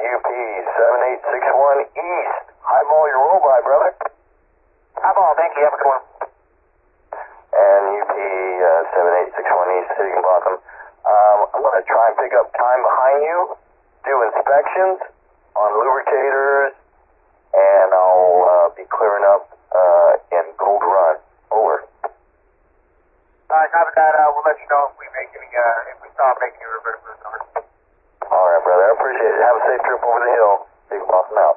UP 7861 East. Highball, your roll by, brother. Highball, thank you. Have a good one. And UP 7861 East, City of Gotham. I'm going to try and pick up time behind you, do inspections on lubricators, and I'll be clearing up in Gold Run. Over. Alright, copy that. We'll let you know if we make any, if we start making any reverse moves. All right, brother. I appreciate it. Have a safe trip over the hill. Big Boston out.